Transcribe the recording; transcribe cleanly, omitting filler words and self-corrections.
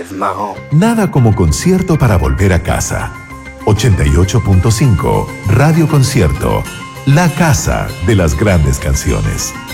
Nada como concierto para volver a casa. 88.5 Radio Concierto, la casa de las grandes canciones.